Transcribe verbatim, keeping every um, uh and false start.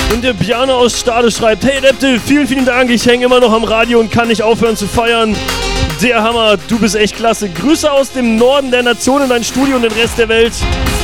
Und der Bjarne aus Stade schreibt: Hey Lepte, vielen, vielen Dank, ich hänge immer noch am Radio und kann nicht aufhören zu feiern. Der Hammer, du bist echt klasse. Grüße aus dem Norden der Nation in dein Studio und den Rest der Welt.